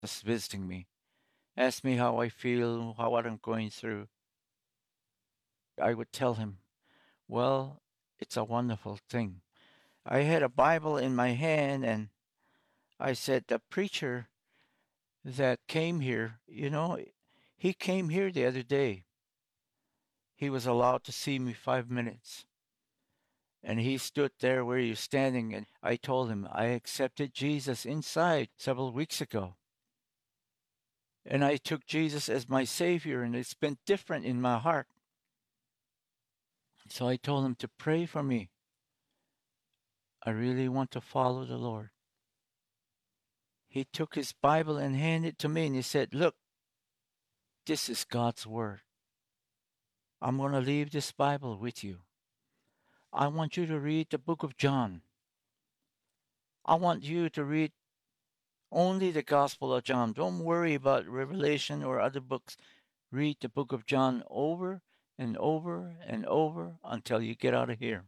just visiting me, asked me how I feel, how what I'm going through, I would tell him, well, it's a wonderful thing. I had a Bible in my hand and I said, the preacher that came here, he came here the other day. He was allowed to see me 5 minutes. And he stood there where you're standing. And I told him, I accepted Jesus inside several weeks ago. And I took Jesus as my Savior, and it's been different in my heart. So I told him to pray for me. I really want to follow the Lord. He took his Bible and handed it to me, and he said, look, this is God's Word. I'm going to leave this Bible with you. I want you to read the book of John. I want you to read only the Gospel of John. Don't worry about Revelation or other books. Read the book of John over and over and over until you get out of here.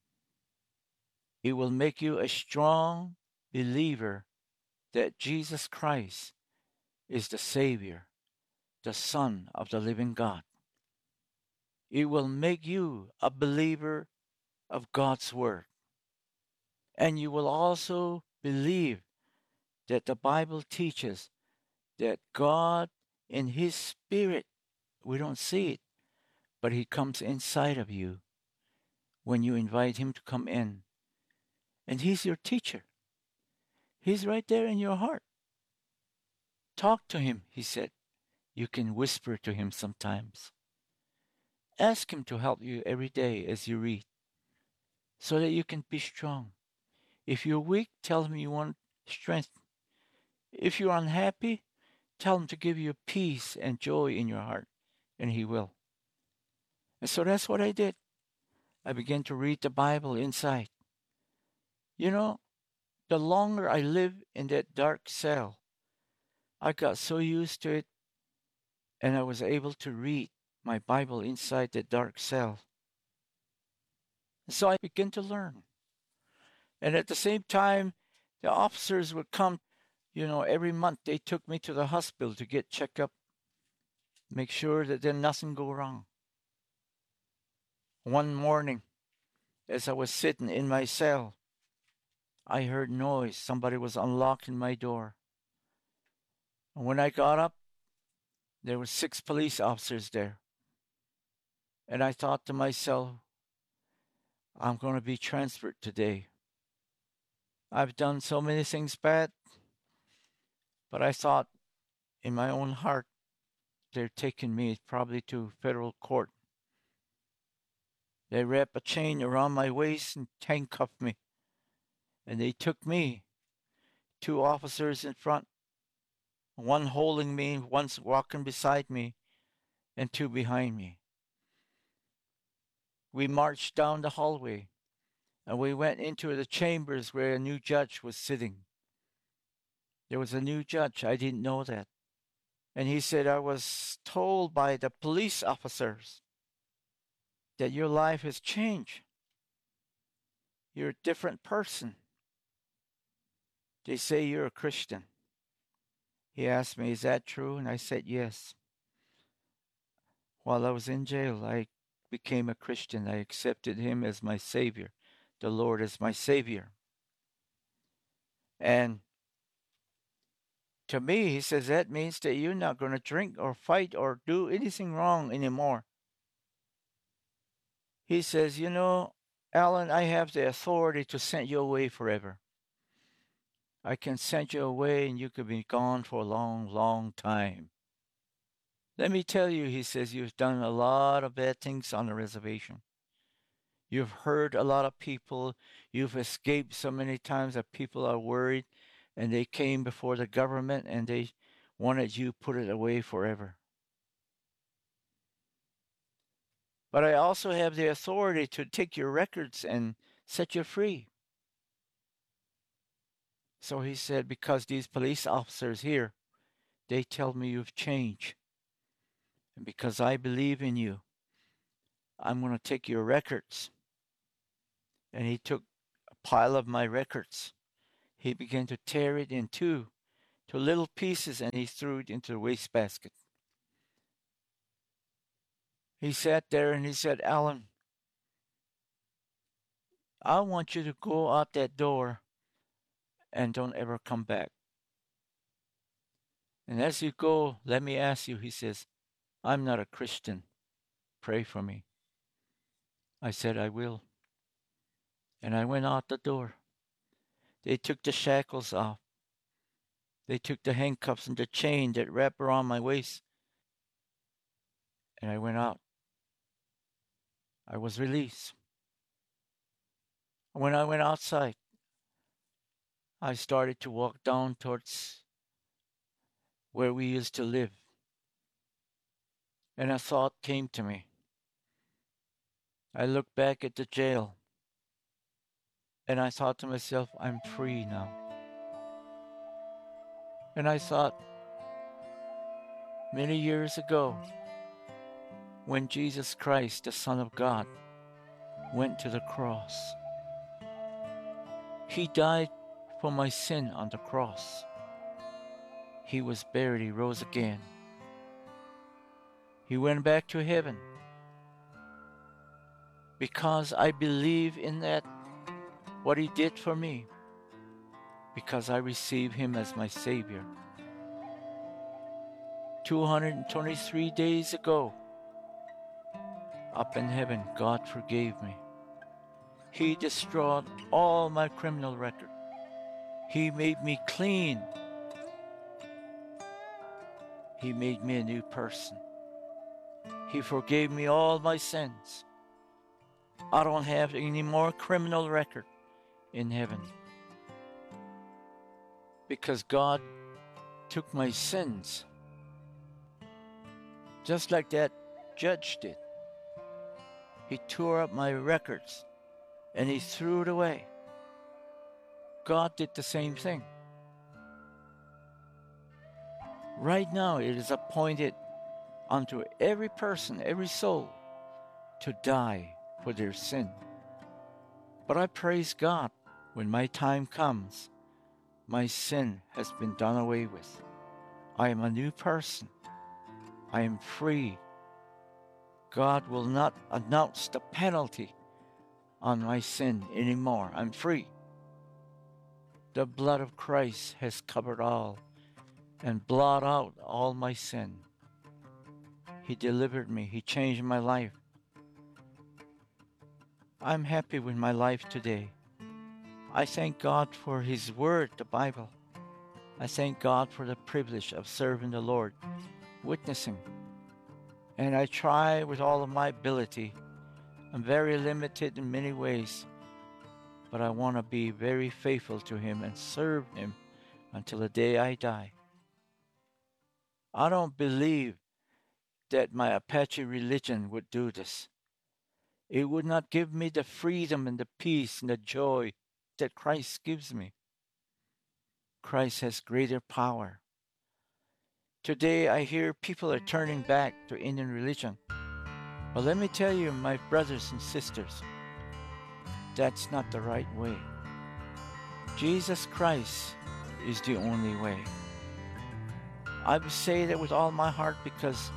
It will make you a strong believer that Jesus Christ is the Savior, the Son of the living God. It will make you a believer of God's Word. And you will also believe that the Bible teaches that God, in His Spirit, we don't see it, but He comes inside of you when you invite Him to come in. And He's your teacher. He's right there in your heart. Talk to Him, He said. You can whisper to Him sometimes. Ask Him to help you every day as you read so that you can be strong. If you're weak, tell Him you want strength. If you're unhappy, tell Him to give you peace and joy in your heart, and He will. And so that's what I did. I began to read the Bible inside. You know, the longer I lived in that dark cell, I got so used to it, and I was able to read my Bible inside the dark cell. And so I began to learn. And at the same time, the officers would come, every month they took me to the hospital to get checked up, make sure that there nothing go wrong. One morning, as I was sitting in my cell, I heard noise. Somebody was unlocking my door. And when I got up, there were 6 police officers there. And I thought to myself, I'm going to be transferred today. I've done so many things bad, but I thought in my own heart, they're taking me probably to federal court. They wrapped a chain around my waist and handcuffed me. And they took me, 2 officers in front, one holding me, one walking beside me, and 2 behind me. We marched down the hallway, and we went into the chambers where a new judge was sitting. There was a new judge. I didn't know that. And he said, I was told by the police officers that your life has changed. You're a different person. They say you're a Christian. He asked me, is that true? And I said, yes. While I was in jail, I became a Christian. I accepted him as my Savior, the Lord as my Savior. And to me, he says, that means that you're not going to drink or fight or do anything wrong anymore. He says, Alan, I have the authority to send you away forever. I can send you away and you could be gone for a long, long time. Let me tell you, he says, you've done a lot of bad things on the reservation. You've hurt a lot of people. You've escaped so many times that people are worried and they came before the government and they wanted you put it away forever. But I also have the authority to take your records and set you free. So he said, because these police officers here, they tell me you've changed. And because I believe in you, I'm going to take your records. And he took a pile of my records. He began to tear it in two to little pieces and he threw it into the wastebasket. He sat there and he said, Alan, I want you to go out that door and don't ever come back. And as you go, let me ask you, he says, I'm not a Christian. Pray for me. I said, I will. And I went out the door. They took the shackles off. They took the handcuffs and the chain that wrapped around my waist. And I went out. I was released. When I went outside, I started to walk down towards where we used to live. And a thought came to me. I looked back at the jail and I thought to myself, I'm free now. And I thought, many years ago, when Jesus Christ, the Son of God, went to the cross, he died for my sin on the cross. He was buried, he rose again. He went back to heaven. Because I believe in that, what he did for me. Because I received him as my Savior. 223 days ago, up in heaven, God forgave me. He destroyed all my criminal record. He made me clean. He made me a new person. He forgave me all my sins. I don't have any more criminal record in heaven. Because God took my sins, just like that judge did. He tore up my records and he threw it away. God did the same thing. Right now it is appointed unto every person, every soul, to die for their sin. But I praise God, when my time comes, my sin has been done away with. I am a new person. I am free. God will not announce the penalty on my sin anymore. I'm free. The blood of Christ has covered all and blotted out all my sin. He delivered me. He changed my life. I'm happy with my life today. I thank God for his word, the Bible. I thank God for the privilege of serving the Lord, witnessing. And I try with all of my ability. I'm very limited in many ways, but I want to be very faithful to him and serve him until the day I die. I don't believe that my Apache religion would do this. It would not give me the freedom and the peace and the joy that Christ gives me. Christ has greater power. Today I hear people are turning back to Indian religion. But let me tell you, my brothers and sisters, that's not the right way. Jesus Christ is the only way. I would say that with all my heart because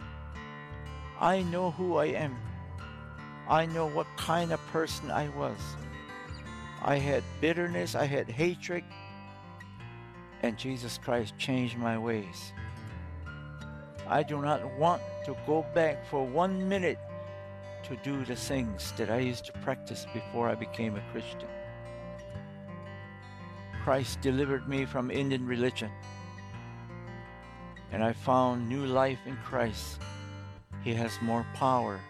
I know who I am. I know what kind of person I was. I had bitterness, I had hatred, and Jesus Christ changed my ways. I do not want to go back for 1 minute to do the things that I used to practice before I became a Christian. Christ delivered me from Indian religion, and I found new life in Christ. He has more power.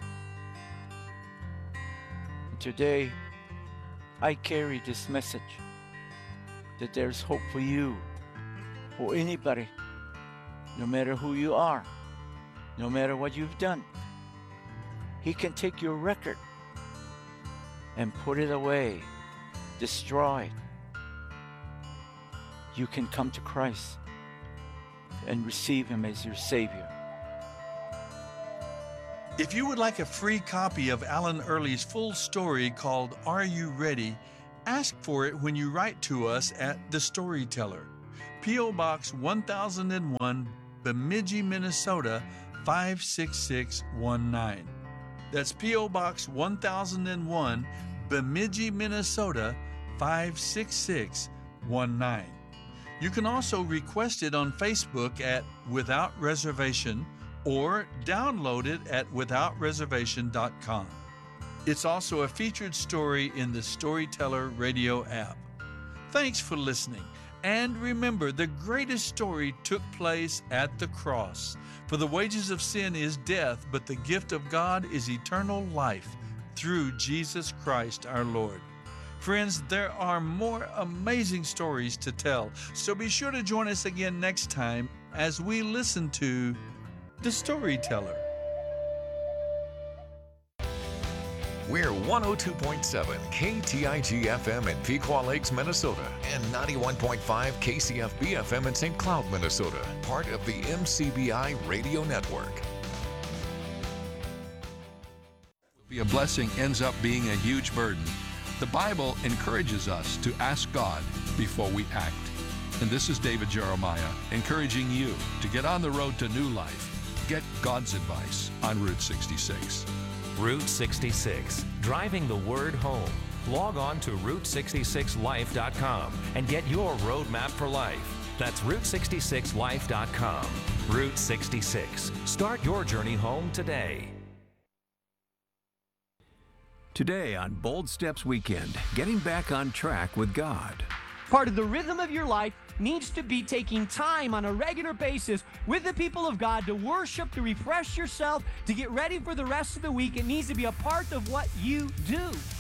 And today, I carry this message that there's hope for you, for anybody, no matter who you are, no matter what you've done. He can take your record and put it away, destroy it. You can come to Christ and receive him as your Savior. If you would like a free copy of Alan Early's full story called Are You Ready?, ask for it when you write to us at The Storyteller, P.O. Box 1001, Bemidji, Minnesota 56619. That's P.O. Box 1001, Bemidji, Minnesota 56619. You can also request it on Facebook at Without Reservation or download it at withoutreservation.com. It's also a featured story in the Storyteller radio app. Thanks for listening. And remember, the greatest story took place at the cross. For the wages of sin is death, but the gift of God is eternal life through Jesus Christ our Lord. Friends, there are more amazing stories to tell, so be sure to join us again next time as we listen to The Storyteller. We're 102.7 KTIG FM in Pequot Lakes, Minnesota, and 91.5 KCFB FM in St. Cloud, Minnesota, part of the MCBI Radio Network. Be a blessing ends up being a huge burden. The Bible encourages us to ask God before we act. And this is David Jeremiah encouraging you to get on the road to new life. Get God's advice on Route 66. Route 66, driving the word home. Log on to Route66Life.com and get your roadmap for life. That's Route66Life.com. Route 66. Start your journey home today. Today on Bold Steps Weekend, getting back on track with God. Part of the rhythm of your life needs to be taking time on a regular basis with the people of God to worship, to refresh yourself, to get ready for the rest of the week. It needs to be a part of what you do.